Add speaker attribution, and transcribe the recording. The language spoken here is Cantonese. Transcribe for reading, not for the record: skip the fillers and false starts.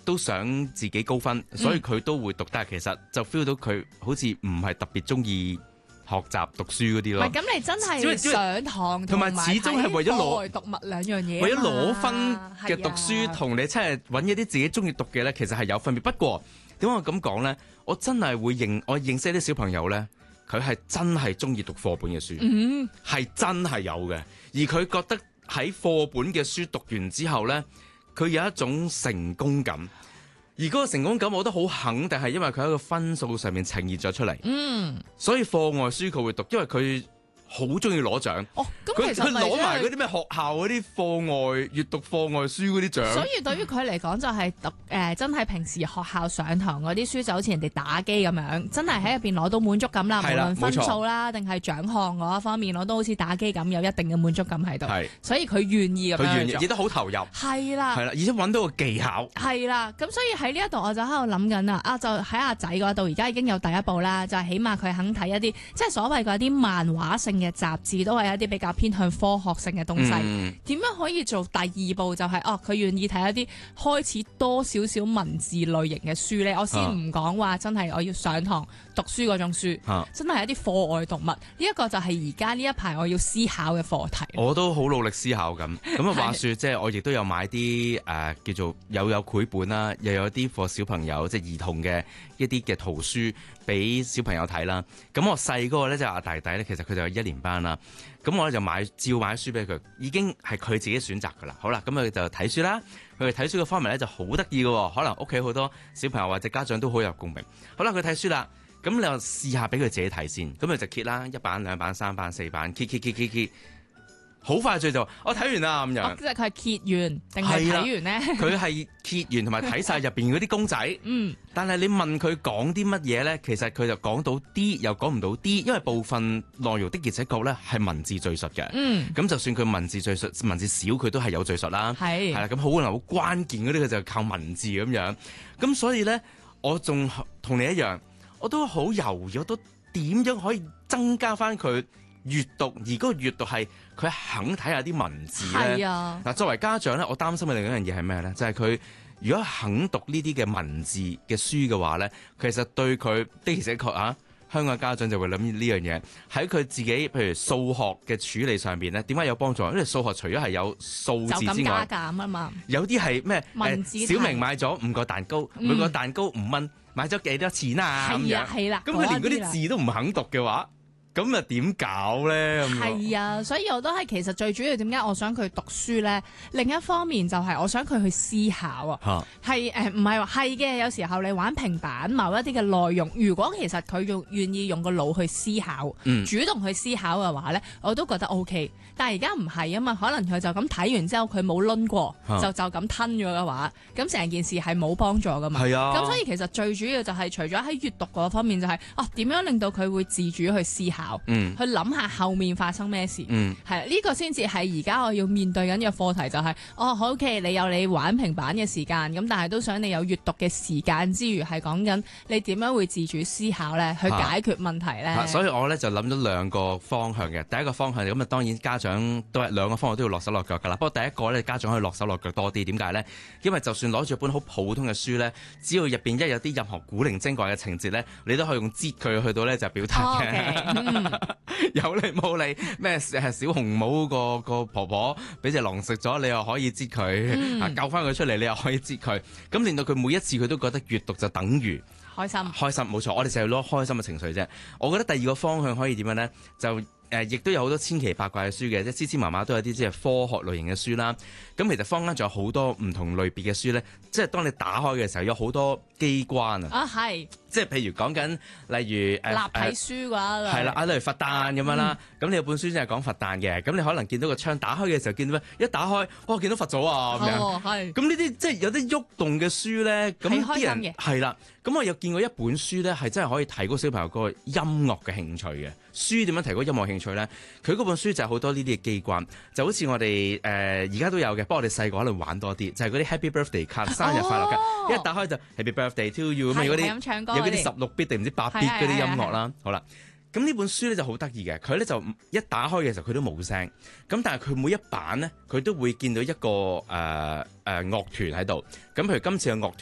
Speaker 1: 都想自己高分，所以佢都會讀，但係其實就 feel 到佢好似唔係特別中意學習讀書嗰啲咯。
Speaker 2: 唔係咁，你真係上堂
Speaker 1: 同埋始終係為咗
Speaker 2: 課外讀物兩樣嘢，
Speaker 1: 為咗攞分嘅讀書，
Speaker 2: 係啊
Speaker 1: 同你真係揾一啲自己中意讀嘅咧，其實係有分別。不過點解我咁講咧？我真係會我認識啲小朋友咧，佢係真係中意讀課本嘅書，係真係有嘅。而佢覺得喺課本嘅書讀完之後咧，佢有一種成功感。而嗰個成功感，我覺得好肯定係因為佢喺個分數上面呈現咗出嚟。所以課外書佢會讀，因為佢好中意攞獎。
Speaker 2: 哦，咁
Speaker 1: 佢
Speaker 2: 其實
Speaker 1: 攞埋嗰啲咩學校嗰啲課外閱讀課外書嗰啲獎。
Speaker 2: 所以對於佢嚟講就係讀真係平時學校上堂嗰啲書就好似人哋打機咁樣，真係喺入邊攞到滿足感啦。無
Speaker 1: 係啦
Speaker 2: 論分數啦，定係獎項嗰一方面，我都好似打機咁有一定嘅滿足感喺度。
Speaker 1: 係，
Speaker 2: 所以佢願意咁樣
Speaker 1: 佢願意，
Speaker 2: 做
Speaker 1: 亦都好投入。
Speaker 2: 係啦。
Speaker 1: 係啦，而且揾到個技巧。
Speaker 2: 係啦，咁所以喺呢一度我就喺度諗緊啦，就喺阿仔嗰度，而家已經有第一步啦，就係起碼佢肯睇一啲即係所謂嗰啲漫畫性嘅雜誌，都係一啲比較偏向科學性嘅東西。點樣可以做第二步就係佢願意睇一啲開始多少少文字類型嘅書咧？我先唔講話真係我要上堂讀書嗰種書，真係一啲課外讀物。呢一個就係而家呢一排我要思考嘅課題。
Speaker 1: 我都好努力思考咁。咁啊話說，即係我亦都有買啲叫做有繪本啦，又有啲課小朋友即係兒童嘅一啲嘅圖書俾小朋友睇啦。咁我細嗰個咧就阿弟弟咧，其實佢就1年班啦。咁我咧就照買書俾佢，已經係佢自己選擇噶啦。好啦，咁佢就睇書啦。佢哋睇書嘅方面咧就好得意嘅，可能屋企好多小朋友或者家長都好有共鳴。好啦，佢睇書啦，咁你又試下俾佢自己睇先。咁佢就揭啦，1版、2版、3版、4版，揭。好快脆就我睇完啦咁樣。
Speaker 2: 即係佢係揭完定係睇完呢？
Speaker 1: 佢係揭完同埋睇晒入邊嗰啲公仔。但係你問佢講啲乜嘢咧，其實佢就講到啲，又講唔到啲，因為部分內容的而且確咧係文字敘述嘅。咁就算佢文字敘述文字少，佢都係有敘述啦。係啦，咁好可能好關鍵嗰啲，佢就靠文字咁樣。咁所以咧，我仲同你一樣，我都好猶豫，我都點樣可以增加翻佢閱讀，而嗰個閱讀係佢肯睇下啲文字咧。嗱，作為家長咧，我擔心嘅另一樣嘢係咩咧？就係佢如果肯讀呢啲嘅文字嘅書嘅話咧，其實對佢的而且確香港家長就會諗呢樣嘢喺佢自己，譬如數學嘅處理上邊咧，點解有幫助？因為數學除咗係有數字之外，
Speaker 2: 就咁加減啊嘛。
Speaker 1: 有啲係咩？
Speaker 2: 文字
Speaker 1: 小明買咗5個蛋糕，每個蛋糕5蚊，買咗幾多錢啊？咁樣
Speaker 2: 係啦。
Speaker 1: 咁佢連嗰啲字都唔肯讀嘅話，咁啊點搞咧？
Speaker 2: 係啊，所以我都係其實最主要點解我想佢讀書咧？另一方面就係我想佢去思考啊。係唔係話係嘅？有時候你玩平板某一啲嘅內容，如果其實佢願意用個腦去思考，主動去思考嘅話咧，我都覺得 OK。但係而家唔係啊嘛，可能佢就咁睇完之後佢冇攆過，就咁吞咗嘅話，咁成件事係冇幫助噶嘛。係啊。咁所以其實最主要就係除咗喺閱讀嗰方面，就係點樣令到佢會自主去思考。去諗下後面發生咩事，係呢個先至係而家我要面對緊嘅課題，就係好 OK，你有你玩平板嘅時間，咁但係都想你有閱讀嘅時間之餘，係講緊你點樣會自主思考咧，去解決問題咧。
Speaker 1: 所以我咧就諗咗2個方向嘅。第一個方向咁啊，當然家長都係2個方向都要落手落腳噶啦。不過第一個咧，家長可以落手落腳多啲。點解咧？因為就算攞住本好普通嘅書咧，只要入邊有啲任何古靈精怪嘅情節咧，你都可以用擠佢去到咧就表達嘅。有理冇理咩？小紅帽個婆婆俾隻狼食咗，你又可以擠佢，救翻佢出嚟，你又可以擠佢，咁令到佢每一次佢都覺得閱讀就等於開心，冇錯。我哋成日攞開心嘅情緒啫。我覺得第2個方向可以點樣咧？就亦都有好多千奇百怪嘅書嘅，即係芝芝麻麻都有啲即係科學類型嘅書啦。咁其實坊間仲有好多唔同類別嘅書咧，即係當你打開嘅時候有好多機關啊。係，即係譬如講緊例如立
Speaker 2: 體書嘅話，
Speaker 1: 係啦，例如佛誕咁樣啦。咁你有本書真係講佛誕嘅，咁你可能見到個窗打開嘅時候見到咩？一打開，哇！見到佛祖啊咁樣。係。咁呢啲即係有啲喐動嘅書咧，咁啲人係啦。咁我有見過一本書咧，係真係可以提高小朋友個音樂嘅興趣嘅。書點樣提高音樂興趣咧？佢嗰本書就係好多呢啲嘅機關，就好似我哋而家都有嘅，不過我哋細個可能玩多啲，就係嗰啲 Happy Birthday 卡、生日快樂卡，一打開就 Happy Birthday to you 咁嗰啲，有嗰啲16bit 定唔知8bit嗰啲音樂啦。好啦，咁呢本書咧就好得意嘅，佢咧就一打開嘅時候佢都冇聲，咁但係佢每一版咧佢都會見到一個樂團喺度，咁譬如今次嘅樂團